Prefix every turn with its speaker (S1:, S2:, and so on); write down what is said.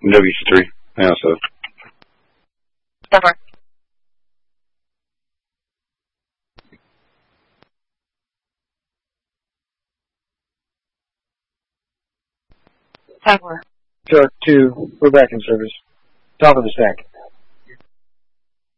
S1: WC3. Yeah, so.
S2: Stopper. Tower.
S3: Shark 2, we're back in service. Top of the stack.